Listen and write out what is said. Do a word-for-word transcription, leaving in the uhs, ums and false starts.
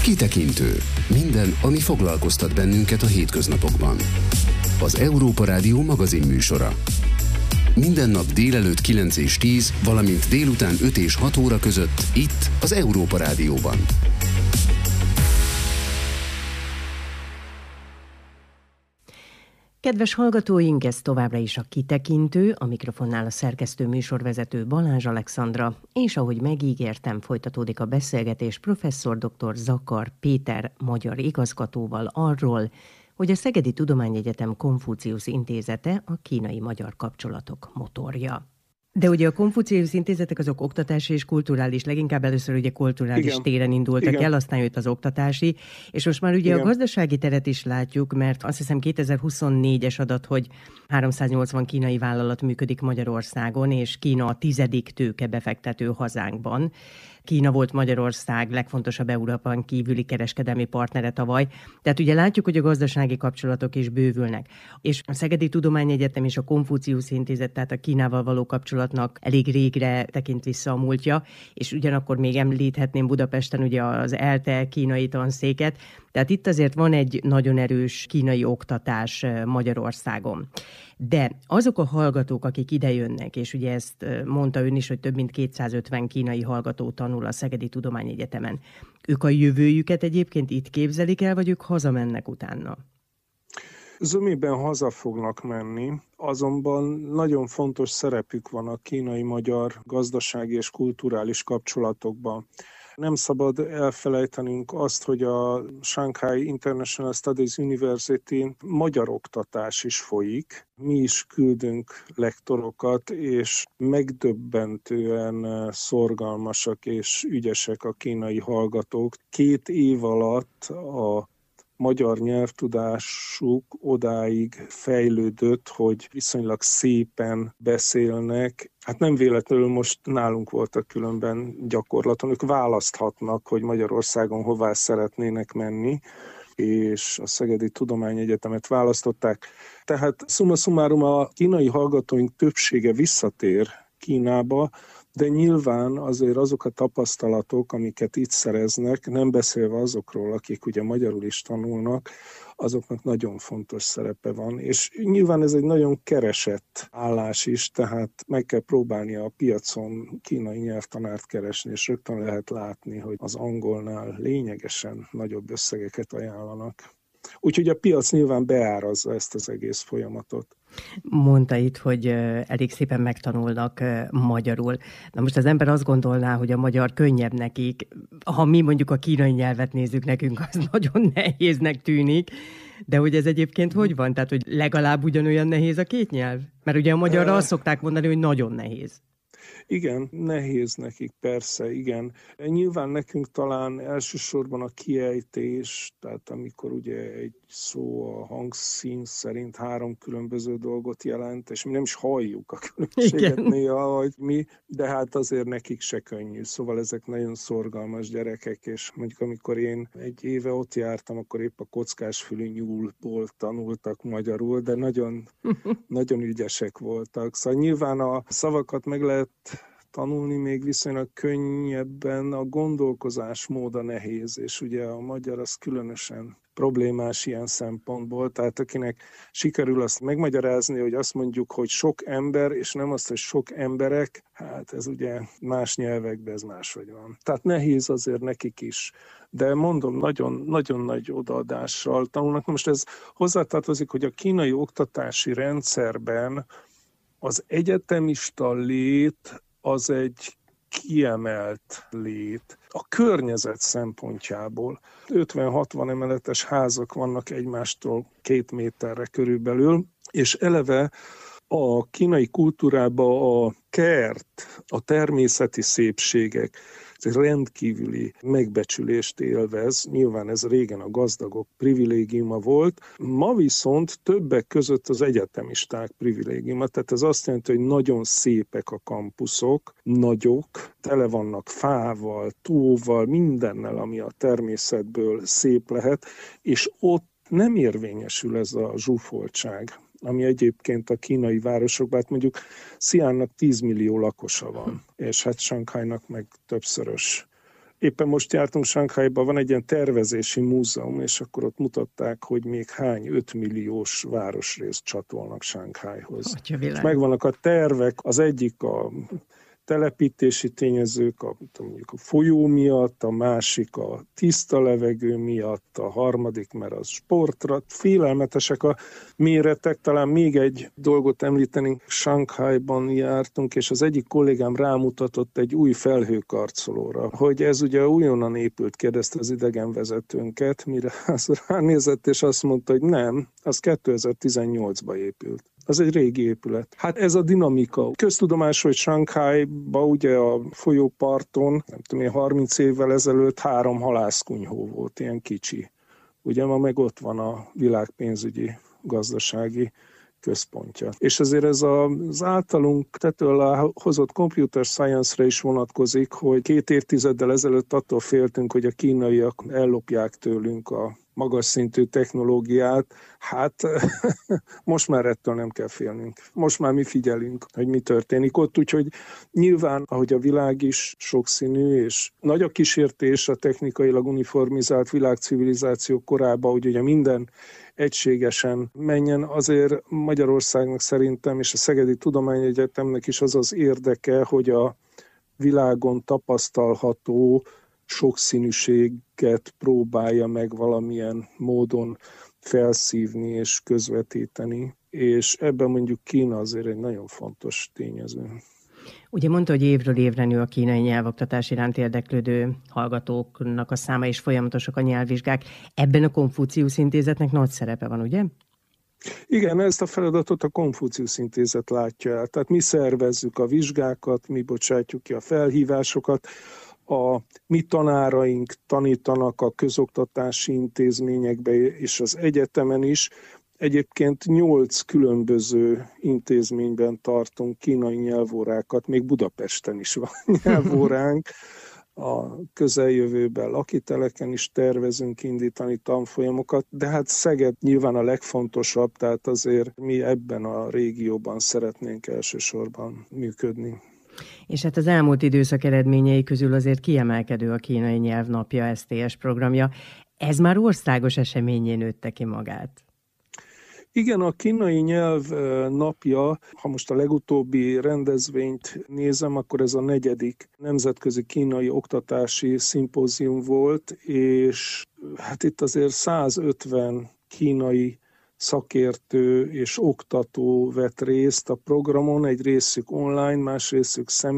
Kitekintő. Minden, ami foglalkoztat bennünket a hétköznapokban. Az Európa Rádió magazinműsora. Minden nap délelőtt kilenc és tíz, valamint délután öt és hat óra között itt az Európa Rádióban. Kedves hallgatóink, ez továbbra is a Kitekintő, a mikrofonnál a szerkesztő műsorvezető Balázs Alexandra, és ahogy megígértem, folytatódik a beszélgetés professzor dr. Zakar Péter magyar igazgatóval arról, hogy a Szegedi Tudományegyetem Konfuciusz Intézete a kínai-magyar kapcsolatok motorja. De ugye a Konfuciusz Intézetek azok oktatási és kulturális, leginkább először ugye kulturális Igen. téren indultak Igen. el, aztán jött az oktatási, és most már ugye Igen. a gazdasági teret is látjuk, mert azt hiszem kétezer-huszonnégyes adat, hogy háromszáznyolcvan kínai vállalat működik Magyarországon, és Kína a tizedik tőkebefektető hazánkban. Kína volt Magyarország legfontosabb Európán kívüli kereskedelmi partnere tavaly. Tehát ugye látjuk, hogy a gazdasági kapcsolatok is bővülnek. És a Szegedi Tudományegyetem és a Konfuciusz Intézet, tehát a Kínával való kapcsolatnak elég régre tekint vissza a múltja, és ugyanakkor még említhetném Budapesten ugye az ELTE kínai tanszéket. Tehát itt azért van egy nagyon erős kínai oktatás Magyarországon. De azok a hallgatók, akik idejönnek, és ugye ezt mondta ön is, hogy több mint kétszázötven kínai hallgató tanul a Szegedi Tudományegyetemen, ők a jövőjüket egyébként itt képzelik el, vagy ők hazamennek utána? Zömében haza fognak menni, azonban nagyon fontos szerepük van a kínai-magyar gazdasági és kulturális kapcsolatokban. Nem szabad elfelejtenünk azt, hogy a Shanghai International Studies University magyar oktatás is folyik. Mi is küldünk lektorokat, és megdöbbentően szorgalmasak és ügyesek a kínai hallgatók. Két év alatt a magyar nyelvtudásuk odáig fejlődött, hogy viszonylag szépen beszélnek. Hát nem véletlenül most nálunk voltak különben gyakorlaton, ők választhatnak, hogy Magyarországon hová szeretnének menni, és a Szegedi Tudományegyetemet választották. Tehát summa summarum a kínai hallgatóink többsége visszatér Kínába, de nyilván azért azok a tapasztalatok, amiket itt szereznek, nem beszélve azokról, akik ugye magyarul is tanulnak, azoknak nagyon fontos szerepe van. És nyilván ez egy nagyon keresett állás is, tehát meg kell próbálni a piacon kínai nyelvtanárt keresni, és rögtön lehet látni, hogy az angolnál lényegesen nagyobb összegeket ajánlanak. Úgyhogy a piac nyilván beárazza ezt az egész folyamatot. Mondta itt, hogy elég szépen megtanulnak magyarul. Na most az ember azt gondolná, hogy a magyar könnyebb nekik. Ha mi mondjuk a kínai nyelvet nézzük, nekünk az nagyon nehéznek tűnik. De hogy ez egyébként hogy van? Tehát, hogy legalább ugyanolyan nehéz a két nyelv? Mert ugye a magyarra azt szokták mondani, hogy nagyon nehéz. Igen, nehéz nekik, persze, igen. Nyilván nekünk talán elsősorban a kiejtés, tehát amikor ugye egy szó a hangszín szerint három különböző dolgot jelent, és mi nem is halljuk a különbséget néha, hogy mi, de hát azért nekik se könnyű. Szóval ezek nagyon szorgalmas gyerekek, és mondjuk amikor én egy éve ott jártam, akkor épp a kockásfülű nyúlból tanultak magyarul, de nagyon, nagyon ügyesek voltak. Szóval nyilván a szavakat meg lehet tanulni még viszonylag könnyebben, a gondolkozásmód a nehéz, és ugye a magyar az különösen problémás ilyen szempontból, tehát akinek sikerül azt megmagyarázni, hogy azt mondjuk, hogy sok ember, és nem azt, hogy sok emberek, hát ez ugye más nyelvekben ez máshogy van. Tehát nehéz azért nekik is, de mondom, nagyon, nagyon nagy odaadással tanulnak. Most ez hozzátartozik, hogy a kínai oktatási rendszerben az egyetemista lét az egy kiemelt lét. A környezet szempontjából ötven-hatvan emeletes házak vannak egymástól két méterre körülbelül, és eleve a kínai kultúrában a kert, a természeti szépségek, ez egy rendkívüli megbecsülést élvez. Nyilván ez régen a gazdagok privilégiuma volt. Ma viszont többek között az egyetemisták privilégiuma. Tehát ez azt jelenti, hogy nagyon szépek a kampuszok, nagyok, tele vannak fával, tóval, mindennel, ami a természetből szép lehet, és ott nem érvényesül ez a zsúfoltság, ami egyébként a kínai városokban, hát mondjuk Sziánnak tíz millió lakosa van, és hát Sanghajnak meg többszörös Éppen most jártunk Sanghajban, van egy ilyen tervezési múzeum, és akkor ott mutatták, hogy még hány ötmilliós városrészt csatolnak Sanghajhoz. Megvannak a tervek, az egyik a telepítési tényezők, a, mondjuk a folyó miatt, a másik a tiszta levegő miatt, a harmadik, mert az sportra. Félelmetesek a méretek. Talán még egy dolgot említenénk, Sanghajban jártunk, és az egyik kollégám rámutatott egy új felhőkarcolóra, hogy ez ugye újonnan épült, kérdezte az idegenvezetőnket, mire az ránézett, és azt mondta, hogy nem, az kétezer-tizennyolcban épült. Az egy régi épület. Hát ez a dinamika. Köztudomás, hogy Sanghajban ugye a folyóparton, nem tudom én, harminc évvel ezelőtt három halászkunyhó volt, ilyen kicsi. Ugye ma meg ott van a világ pénzügyi, gazdasági központja. És azért ez az általunk tető alá hozott computer science-re is vonatkozik, hogy két évtizeddel ezelőtt attól féltünk, hogy a kínaiak ellopják tőlünk a magas szintű technológiát, hát most már ettől nem kell félnünk. Most már mi figyelünk, hogy mi történik ott, úgyhogy nyilván, ahogy a világ is sokszínű, és nagy a kísértés a technikailag uniformizált világcivilizáció korában, hogy ugye minden egységesen menjen, azért Magyarországnak szerintem, és a Szegedi Tudományegyetemnek is az az érdeke, hogy a világon tapasztalható sokszínűséget próbálja meg valamilyen módon felszívni és közvetíteni, és ebben mondjuk Kína azért egy nagyon fontos tényező. Ugye mondta, hogy évről évre nő a kínai nyelvoktatás iránt érdeklődő hallgatóknak a száma, és folyamatosak a nyelvvizsgák. Ebben a Konfuciusz Intézetnek nagy szerepe van, ugye? Igen, ezt a feladatot a Konfuciusz Intézet látja el. Tehát mi szervezzük a vizsgákat, mi bocsátjuk ki a felhívásokat, a mi tanáraink tanítanak a közoktatási intézményekbe és az egyetemen is. Egyébként nyolc különböző intézményben tartunk kínai nyelvórákat, még Budapesten is van nyelvóránk. A közeljövőben lakiteleken is tervezünk indítani tanfolyamokat, de hát Szeged nyilván a legfontosabb, tehát azért mi ebben a régióban szeretnénk elsősorban működni. És hát az elmúlt időszak eredményei közül azért kiemelkedő a Kínai Nyelvnapja es té es programja. Ez már országos eseményé nőtte ki magát. Igen, a kínai nyelv napja, ha most a legutóbbi rendezvényt nézem, akkor ez a negyedik nemzetközi kínai oktatási szimpózium volt, és hát itt azért százötven kínai szakértő és oktató vett részt a programon, egy részük online, más részük személyesen.